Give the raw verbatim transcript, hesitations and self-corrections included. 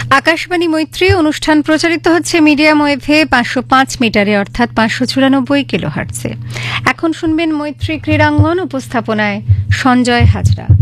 আকাশবাণী মৈত্রী অনুষ্ঠান প্রচারিত হচ্ছে মিডিয়াম ওয়েভে পাঁচশো পাঁচ মিটারে অর্থাৎ পাঁচশো চুরানব্বই কিলোহার্টজে। এখন শুনবেন মৈত্রী ক্রীড়াঙ্গন, উপস্থাপনায় সঞ্জয় হাজরা।